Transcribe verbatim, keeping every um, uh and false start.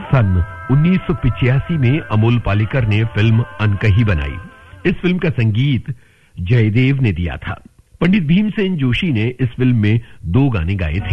सन उन्नीस सौ पिचासी में अमोल पालेकर ने फिल्म अनकही बनाई। इस फिल्म का संगीत जयदेव ने दिया था। पंडित भीमसेन जोशी ने इस फिल्म में दो गाने गाए थे।